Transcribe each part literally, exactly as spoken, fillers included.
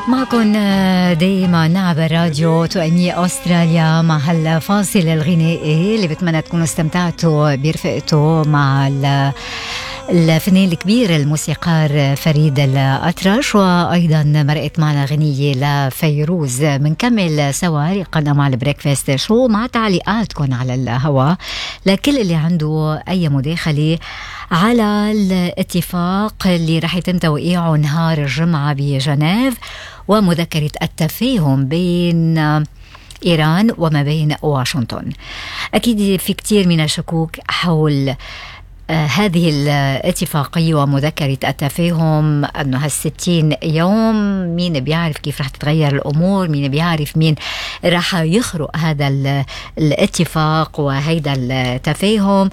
معكم دايما عبر راديو توأمية أستراليا مع هالفاصل الغنائي اللي بتمنى تكونوا استمتعتوا برفقته مع الفنان الكبير الموسيقار فريد الأطرش. وأيضا مرقت معنا غنية لفيروز. منكمل سوا لقنا مع البريكفاست شو مع تعليقاتكم على الهواء لكل اللي عنده أي مداخلة على الاتفاق اللي رح يتم توقيعه نهار الجمعة بجنيف ومذكرة التفاهم بين إيران وما بين واشنطن. أكيد في كتير من الشكوك حول آه هذه الاتفاقية ومذكرة التفاهم أنه هالستين يوم مين بيعرف كيف رح تتغير الأمور، مين بيعرف مين رح يخرق هذا الاتفاق وهيدا التفاهم.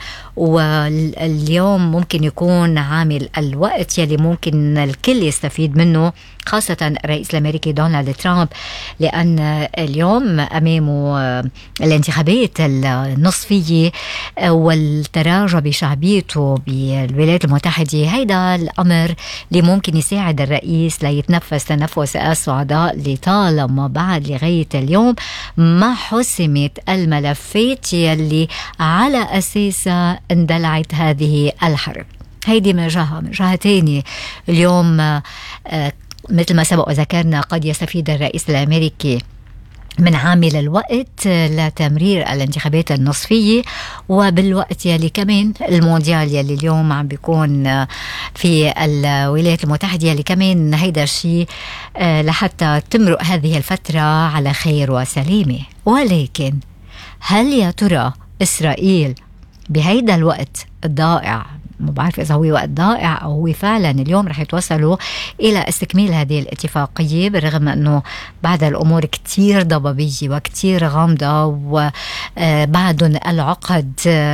واليوم ممكن يكون عامل الوقت يلي ممكن الكل يستفيد منه، خاصة الرئيس الأمريكي دونالد ترامب، لأن اليوم أمامه الانتخابات النصفية والتراجع بشعبيته بالولايات المتحدة. هيدا الأمر اللي ممكن يساعد الرئيس ليتنفس تنفس الصعداء لطالما بعد لغاية اليوم ما حسمت الملفات يلي على أساسها اندلعت هذه الحرب. هيدي من جهة. من جهة تانية اليوم آه مثل ما سبق وذكرنا قد يستفيد الرئيس الأمريكي من عامل الوقت لتمرير الانتخابات النصفية، وبالوقت يلي كمان المونديال يلي اليوم عم بيكون في الولايات المتحدة يلي كمان هيدا الشيء لحتى تمرق هذه الفترة على خير وسلامة. ولكن هل يا ترى إسرائيل بهيدا الوقت الضائع، ما بعرف إذا هو وقت ضائع أو هو فعلا اليوم رح يتوصلوا إلى استكمال هذه الاتفاقية، بالرغم أنه بعد الأمور كتير ضبابية وكتير غامضة وبعدن العقد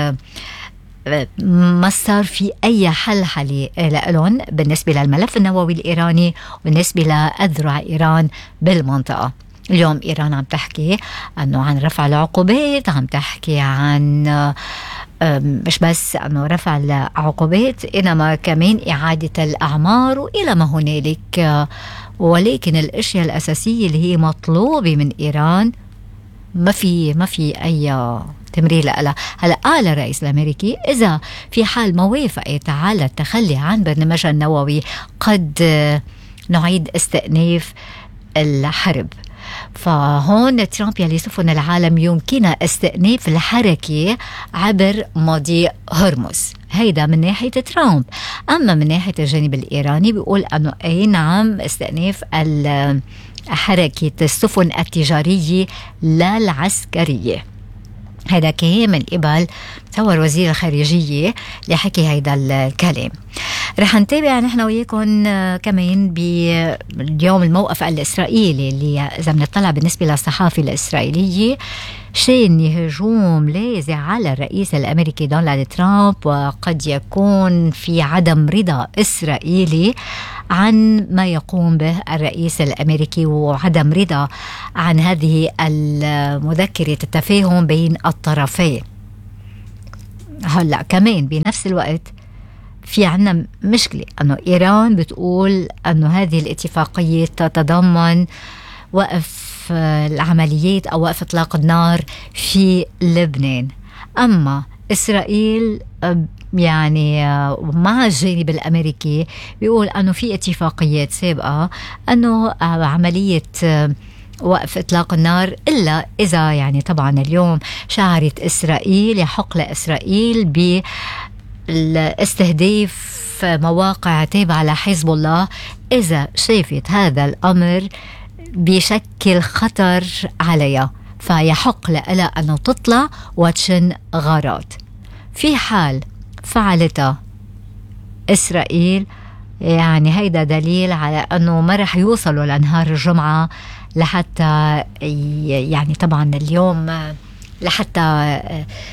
ما صار في أي حل حالي لهم بالنسبة للملف النووي الإيراني وبالنسبة لأذرع إيران بالمنطقة. اليوم إيران عم تحكي أنه عن رفع العقوبات، عم تحكي عن مش بس أنه رفع العقوبات إنما كمان إعادة الأعمار وإلى ما هنالك. ولكن الأشياء الأساسية اللي هي مطلوبة من إيران ما في ما في أي تمرير لها. هلا قال الرئيس الأمريكي إذا في حال ما وافقت على التخلي عن برنامجها النووي قد نعيد استئناف الحرب. فهون ترامب يلي سفن العالم يمكن استئناف الحركة عبر مضيق هرمز. هيدا من ناحية ترامب. أما من ناحية الجانب الإيراني بيقول أنه أي نعم استئناف حركة السفن التجارية لا العسكرية. هذا كان من قبل تصور وزير الخارجية اللي حكي هيدا الكلام. رح نتابع نحن وياكم كمان باليوم الموقف الإسرائيلي اللي إذا بنطلع بالنسبة للصحافة الإسرائيلية شين هجوم لاذع على الرئيس الأمريكي دونالد ترامب، وقد يكون في عدم رضا إسرائيلي عن ما يقوم به الرئيس الأمريكي وعدم رضا عن هذه المذكرة التفاهم بين الطرفين. هلأ كمان بنفس الوقت في عنا مشكلة أنه إيران بتقول أنه هذه الاتفاقية تتضمن وقف العمليات أو وقف إطلاق النار في لبنان. أما إسرائيل يعني مع الجانب الأمريكي بيقول أنه في اتفاقيات سابقة أنه عملية وقف إطلاق النار إلا إذا يعني طبعا اليوم شعرت إسرائيل يحق لإسرائيل ب الاستهداف مواقع تابعة لحزب الله إذا شافت هذا الأمر بشكل خطر عليها، فيحق لها أنه تطلع وتشن غارات. في حال فعلتها إسرائيل يعني هيدا دليل على أنه ما رح يوصلوا لنهار الجمعة لحتى يعني طبعا اليوم لحتى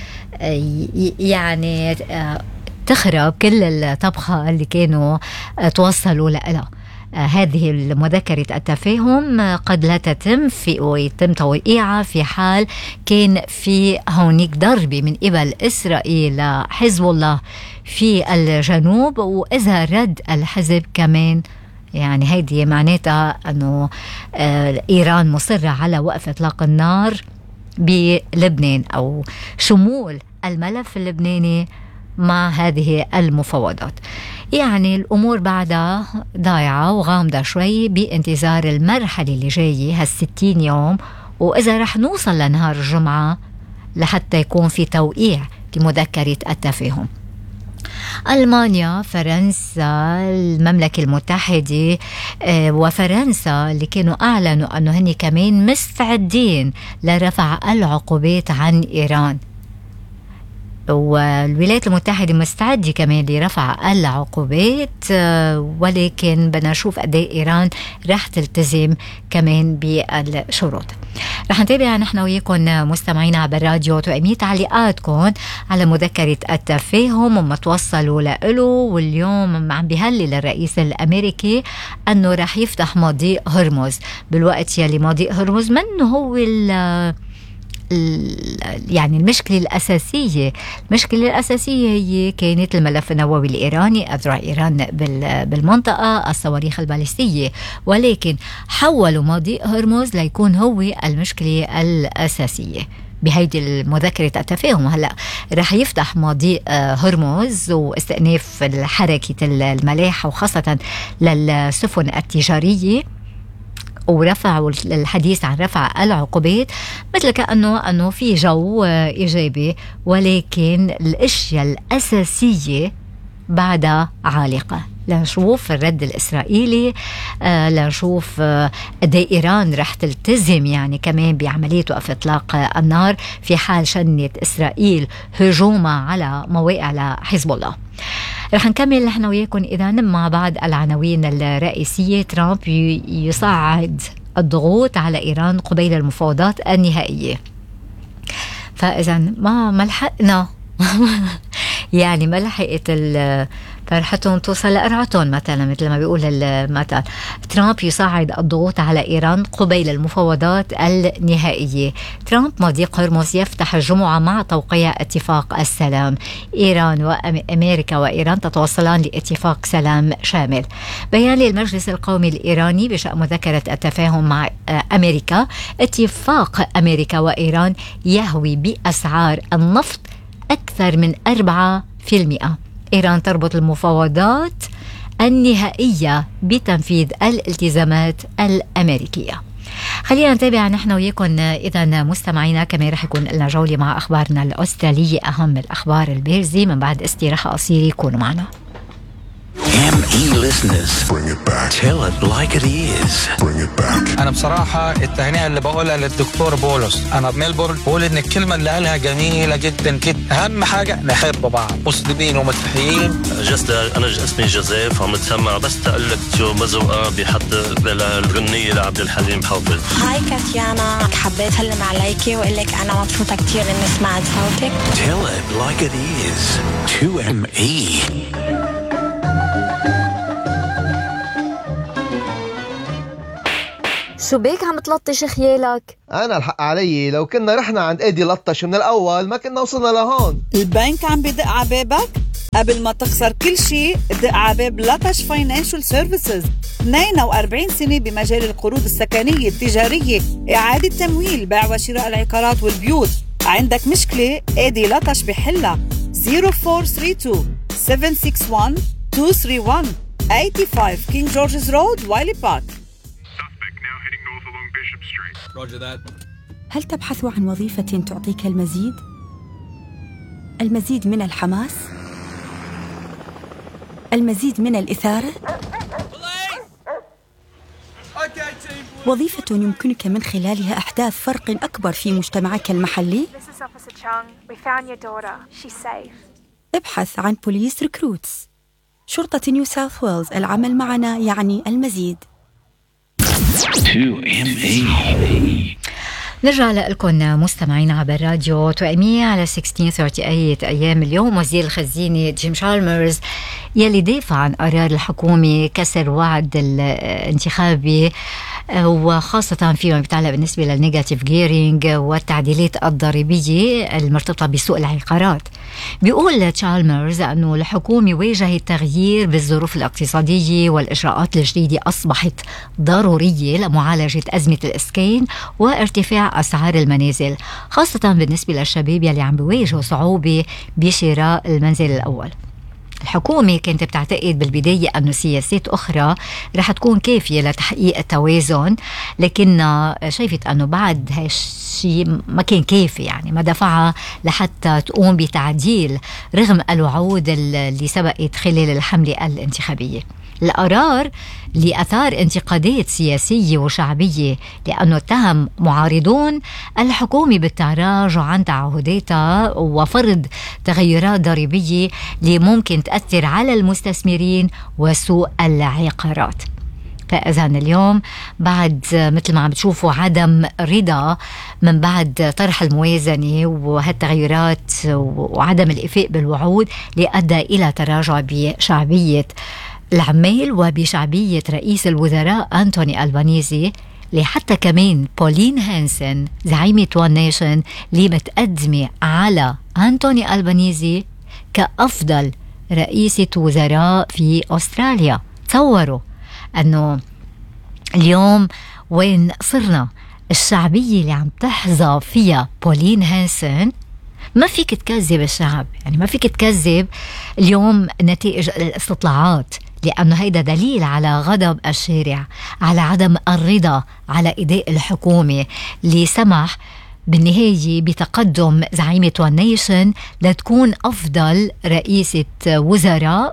يعني تخرب كل الطبخة اللي كانوا توصلوا لها. هذه المذكرة التفاهم قد لا تتم في ويتم توقيعها في حال كان في هونيك ضربة من قبل إسرائيل حزب الله في الجنوب، وإذا رد الحزب كمان يعني هيدي معناتها أنه إيران مصرة على وقف إطلاق النار بلبنان أو شمول الملف اللبناني مع هذه المفاوضات. يعني الأمور بعدها ضايعة وغامضة شوي بانتظار المرحلة اللي جاية هالستين يوم، وإذا رح نوصل لنهار الجمعة لحتى يكون في توقيع لمذكرة التفاهم. ألمانيا، فرنسا، المملكة المتحدة وفرنسا اللي كانوا أعلنوا أنه هني كمان مستعدين لرفع العقوبات عن إيران، والولايات المتحدة مستعدة كمان لرفع العقوبات، ولكن بدنا نشوف قد ايه إيران رح تلتزم كمان بالشروط. رح نتابع نحن وياكم مستمعينا عبر الراديو تقيمي تعليقاتكم على مذكرة التفاهم وما توصلوا له. واليوم عم بيهلل الرئيس الأمريكي أنه رح يفتح مضيق هرمز، بالوقت يلي مضيق هرمز منه هو ال يعني المشكلة الأساسية. المشكلة الأساسية هي كانت الملف النووي الإيراني، أذرع إيران بالمنطقة، الصواريخ البالستية، ولكن حولوا مضيق هرمز ليكون هو المشكلة الأساسية بهيدي المذكرة التفاهم. هلأ رح يفتح مضيق هرمز واستئناف حركة الملاحة وخاصة للسفن التجارية، ورفعوا الحديث عن رفع العقوبات مثل كأنه أنه في جو إيجابي، ولكن الأشياء الأساسية بعدها عالقة. لنشوف الرد الإسرائيلي، آه لنشوف آه قد ايه إيران رح تلتزم يعني كمان بعملية وقف إطلاق النار في حال شنت إسرائيل هجومها على مواقع لحزب الله. رح نكمل نحن وياكم إذا مع بعض العناوين الرئيسية. ترامب يصعد الضغوط على إيران قبيل المفاوضات النهائية. فإذا ما ملحقنا يعني ما لحقت فرحتهم توصل لقرعتهم مثلا، مثل ما بيقول المثل. ترامب يصعد الضغوط على إيران قبيل المفاوضات النهائية. ترامب مضيق هرمز يفتح الجمعة مع توقيع اتفاق السلام. إيران وأمريكا وإيران تتوصلان لاتفاق سلام شامل. بيان للمجلس القومي الإيراني بشأن مذكرة التفاهم مع أمريكا. اتفاق أمريكا وإيران يهوي بأسعار النفط أكثر من أربعة في المئة. إيران تربط المفاوضات النهائية بتنفيذ الالتزامات الأمريكية. خلينا نتابع نحن وياكم إذا مستمعينا. كمان رح يكون لنا جولة مع أخبارنا الأسترالية، أهم الأخبار البارزة من بعد استراحة قصيرة. كونوا معنا. إم إي listeners, bring it back. Tell it like it is. Bring it back. أنا بصراحة التهنئة اللي بقولها للدكتور بولس، أنا بميلبورن، بقول إن الكلمة اللي قالها جميلة جدا جدا. أهم حاجة نحب بعض، مسلمين ومسيحيين. جست أنا اسمي جوزيف، عم تسمع بس تقول لك شو مزوقة بحط الغنية لعبد الحليم حافظ. هاي كاتيانا، حبيت أسلم عليكي وأقول لك أنا مبسوطة كتير إني سمعت صوتك. Tell it like it is. تو إم إي. شو بيك عم تلطش خيالك؟ أنا الحق علي، لو كنا رحنا عند ايدي لطش من الأول ما كنا وصلنا لهون. البنك عم بدق عبابك؟ قبل ما تخسر كل شيء دق عباب لطش فاينانشال سيرفيسز. اثنين وأربعين سنة بمجال القروض السكنية التجارية، إعادة تمويل، بيع وشراء العقارات والبيوت. عندك مشكلة؟ ايدي لطش بحلها. صفر أربعة ثلاثة اثنين سبعة ستة واحد اثنين ثلاثة واحد خمسة وثمانين King George's Road وايلي بارك. هل تبحث عن وظيفة تعطيك المزيد؟ المزيد من الحماس؟ المزيد من الإثارة؟ وظيفة يمكنك من خلالها إحداث فرق أكبر في مجتمعك المحلي؟ ابحث عن بوليس ريكروتس. شرطة نيو ساوث ويلز، العمل معنا يعني المزيد. تو إم إي. نرجع لكم مستمعين عبر راديو توأمية على ستة عشر ثلاثة وثلاثين. أيام اليوم وزير الخزينة جيم شالمرز يلي دافع عن قرار الحكومة كسر وعد الانتخابي، وخاصة فيما يتعلق بالنسبة للنيجاتيف جيرينج والتعديلات الضريبية المرتبطة بسوق العقارات. بيقول تشالمرز أنه الحكومة واجهت تغيير بالظروف الاقتصادية، والإجراءات الجديدة أصبحت ضرورية لمعالجة أزمة الإسكان وارتفاع أسعار المنازل، خاصة بالنسبة للشباب يلي عم بيواجهوا صعوبة بشراء المنزل الأول. الحكومة كانت بتعتقد بالبداية أنه سياسات أخرى رح تكون كافية لتحقيق التوازن، لكن شايفت أنه بعد هالشي ما كان كافي، يعني ما دفعها لحتى تقوم بتعديل رغم الوعود اللي سبقت خلال الحملة الانتخابية. القرار اللي أثار انتقادات سياسية وشعبية لأنه اتهم معارضون الحكومة بالتراجع عن تعهداتها وفرض تغيرات ضريبية اللي ممكن تأثر على المستثمرين وسوق العقارات. فإذا اليوم بعد مثل ما عم بتشوفوا عدم رضا من بعد طرح الموازنة وهالتغيرات وعدم الإفاء بالوعود اللي أدى إلى تراجع بشعبية العمال وبشعبية رئيس الوزراء أنتوني ألبانيزي، اللي حتى كمان بولين هانسن زعيمة وان نيشن اللي متقدمة على أنتوني ألبانيزي كأفضل رئيسة وزراء في أستراليا. تصوروا أنه اليوم وين صرنا، الشعبية اللي عم تحظى فيها بولين هانسن ما فيك تكذب الشعب، يعني ما فيك تكذب اليوم نتائج الاستطلاعات، لأنه هيدا دليل على غضب الشارع، على عدم الرضا على إداء الحكومة اللي سمح بالنهاية بتقدم زعيمة وان نيشن لتكون أفضل رئيسة وزراء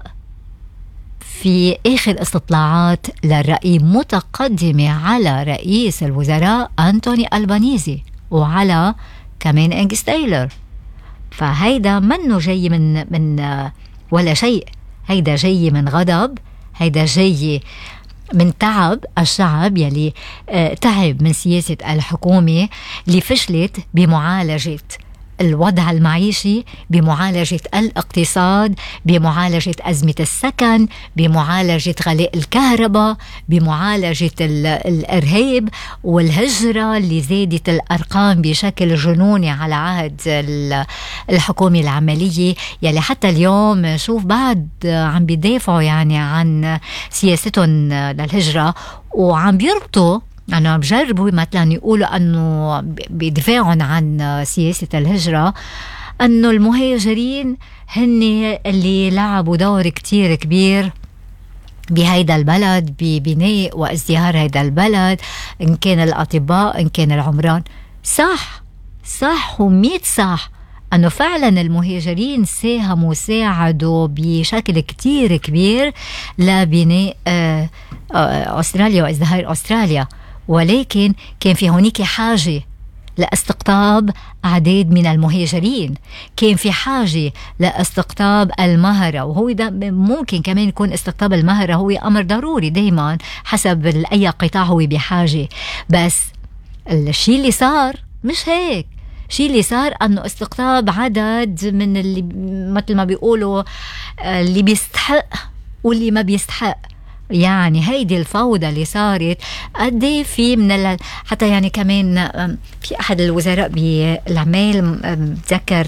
في آخر استطلاعات للرأي، متقدمة على رئيس الوزراء أنتوني ألبانيزي وعلى كمان أنجس تايلر. فهيدا منه جاي من من ولا شيء، هيدا جاي من غضب، هيدا جاي من تعب الشعب يلي تعب من سياسة الحكومة اللي فشلت بمعالجة الوضع المعيشي، بمعالجة الاقتصاد، بمعالجة أزمة السكن، بمعالجة غلاء الكهرباء، بمعالجة الإرهاب والهجرة اللي زادت الأرقام بشكل جنوني على عهد الحكومة العملية، يلي حتى اليوم شوف بعد عم بيدافعوا يعني عن سياستهم للهجرة، وعم بيربطوا أنا بجربوا مثلا يقولوا أنه بدفاعهم عن سياسة الهجرة أنه المهاجرين هن اللي لعبوا دور كتير كبير بهيدا البلد ببناء وازدهار هيدا البلد، إن كان الأطباء إن كان العمران. صح صح وميت صح أنه فعلا المهاجرين ساهموا ساعدوا بشكل كتير كبير لبناء أستراليا وازدهار أستراليا، ولكن كان في هونيك حاجة لاستقطاب أعداد من المهاجرين، كان في حاجة لاستقطاب المهرة، وهو ده ممكن كمان يكون استقطاب المهرة هو أمر ضروري دايما حسب أي قطاع هو بحاجة، بس الشيء اللي صار مش هيك. الشيء اللي صار أنه استقطاب عدد من اللي مثل ما بيقولوا اللي بيستحق واللي ما بيستحق. يعني هيدي الفوضى اللي صارت قدي في من ال... حتى يعني كمان في أحد الوزراء بالأعمال بتذكر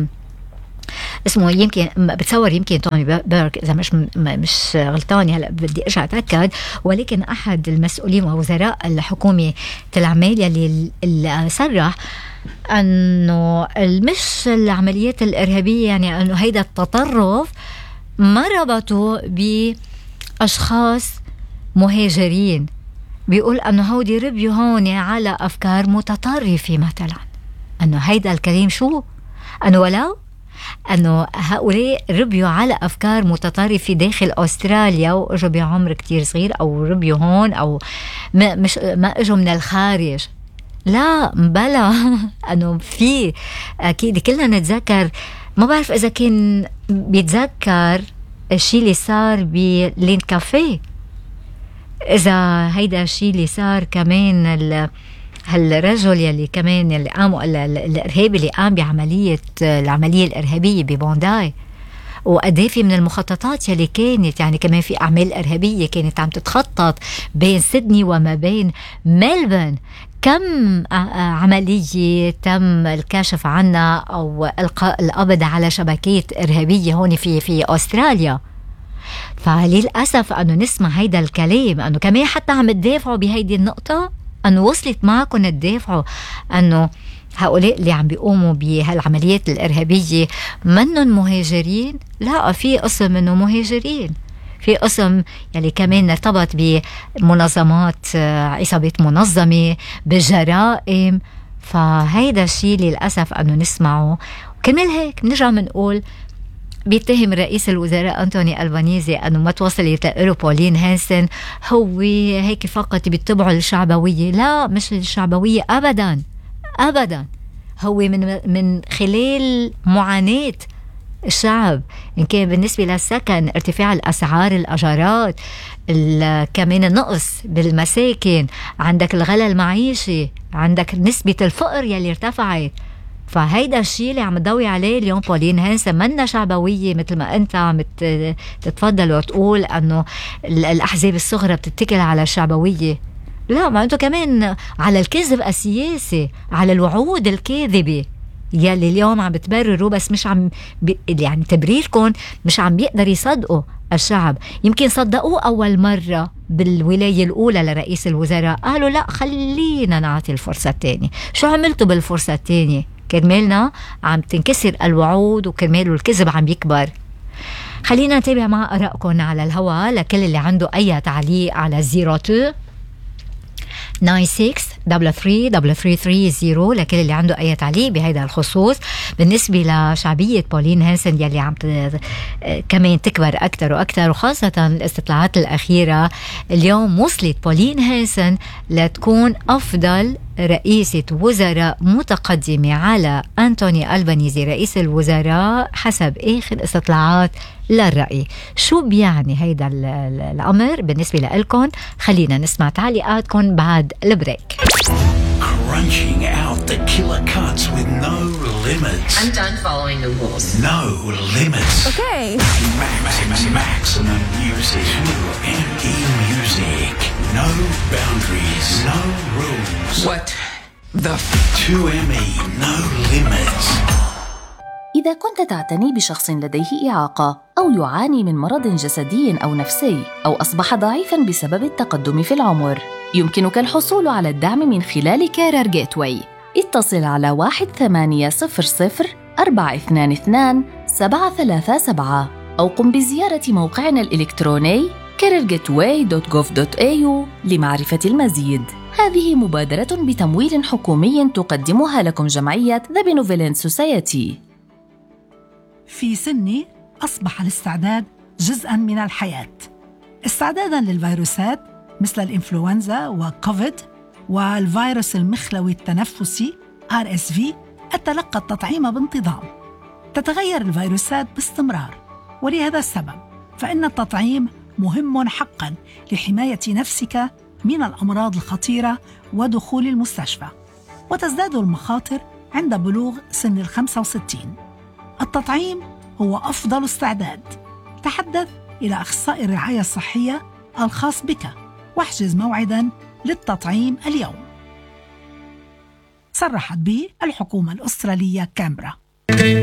اسمه يمكن بتصور يمكن توني بيرك إذا مش مش غلطاني، هلا بدي أرجع أتأكد، ولكن أحد المسؤولين ووزراء الحكومة الأعمال يلي اللي صرح أنه مش العمليات الإرهابية، يعني أنه هيدا التطرف ما ربطوا بأشخاص مهاجرين، بيقول أنه هودي ربيوا هون على أفكار متطرفة مثلا. أنه هيدا الكلام شو؟ أنه ولو أنه هؤلاء ربيوا على أفكار متطرفة داخل أستراليا وإجوا بعمر كتير صغير، أو ربيوا هون، أو ما مش ما إجوا من الخارج، لا بلا أنه في أكيد كلنا نتذكر. ما بعرف إذا كان بيتذكر الشيء اللي صار بلين كافيه، إذا هيدا الشيء اللي صار كمان هالرجل يلي كمان اللي قاموا الإرهابي اللي قام بعملية العملية الإرهابية ببونداي، وقديه في من المخططات يلي كانت يعني كمان في أعمال إرهابية كانت عم تتخطط بين سيدني وما بين ملبورن. كم عملية تم الكشف عنها أو إلقاء القبض على شبكات إرهابية هون في في أستراليا. فللأسف أنه نسمع هيدا الكلام أنه كمان حتى عم تدافعوا بهيدي النقطة، أنه وصلت معكم تدافعوا أنه هؤلاء اللي عم بيقوموا بهالعمليات الإرهابية منهم مهاجرين. لا، في قسم منه مهاجرين، في قسم يلي كمان ارتبط بمنظمات عصابات منظمة بالجرائم. فهيدا الشيء للأسف أنه نسمعه. وكمان هيك نرجع منقول بيتهم رئيس الوزراء أنتوني ألبانيزي أنه ما توصلت له بولين هانسن هو هيك فقط بيتبعوا الشعبوية. لا، مش الشعبوية أبدا أبدا، هو من من خلال معاناة الشعب، إن كان بالنسبة للسكن، ارتفاع الأسعار، الأجارات، كمان النقص بالمساكن، عندك الغلاء المعيشي، عندك نسبة الفقر يلي ارتفعت. فهيدا الشيء اللي عم تضوي عليه اليوم بولين هانسن. منا شعبوية مثل ما أنت عم تتفضل وتقول أنه الأحزاب الصغرى بتتكل على الشعبوية. لا، ما أنتوا كمان على الكذب السياسي، على الوعود الكاذبة يلي اليوم عم بتبرروا، بس مش عم بي يعني تبريركم مش عم بيقدر يصدقوا الشعب. يمكن صدقوه أول مرة بالولاية الأولى لرئيس الوزراء، قالوا لا خلينا نعطي الفرصة الثانية. شو عملتوا بالفرصة الثانية؟ كرمالنا عم تنكسر الوعود وكرمال الكذب عم يكبر. خلينا نتابع مع آرائكم على الهواء. لكل اللي عنده أي تعليق على زيرو تو تسعة ستة ثلاثة ثلاثة ثلاثة ثلاثة ثلاثة صفر، لكل اللي عنده أي تعليق بهذا الخصوص بالنسبة لشعبية بولين هانسن يلي عم كمان تكبر أكتر وأكتر، وخاصة الاستطلاعات الأخيرة اليوم وصلت بولين هانسن لتكون أفضل رئيسة وزراء متقدمة على أنتوني ألبانيزي رئيس الوزراء حسب آخر استطلاعات للرأي. شو بيعني هيدا الأمر بالنسبة لكم؟ خلينا نسمع تعليقاتكم بعد البريك. Crunching out the killer cuts with no limits. I'm done following the rules. No limits. Okay. Max, max, maximum music. M E Music. No boundaries. No rules. What the f- two M E. No limits. إذا كنت تعتني بشخص لديه إعاقة أو يعاني من مرض جسدي أو نفسي أو أصبح ضعيفاً بسبب التقدم في العمر، يمكنك الحصول على الدعم من خلال كارير جيتواي. اتصل على واحد ثمانية صفر صفر أربعة اثنان اثنان سبعة ثلاثة سبعة أو قم بزيارة موقعنا الإلكتروني كارير جيتواي دوت جوف دوت إيه يو لمعرفة المزيد. هذه مبادرة بتمويل حكومي تقدمها لكم جمعية The Benevolent Society. في سني أصبح الاستعداد جزءاً من الحياة، استعداداً للفيروسات مثل الإنفلونزا وكوفيد والفيروس المخلوي التنفسي آر إس في. أتلقى التطعيم بانتظام. تتغير الفيروسات باستمرار، ولهذا السبب فإن التطعيم مهم حقاً لحماية نفسك من الأمراض الخطيرة ودخول المستشفى، وتزداد المخاطر عند بلوغ سن الخمسة وستين. التطعيم هو أفضل استعداد. تحدث إلى أخصائي الرعاية الصحية الخاص بك واحجز موعداً للتطعيم اليوم. صرحت به الحكومة الأسترالية كامبرا.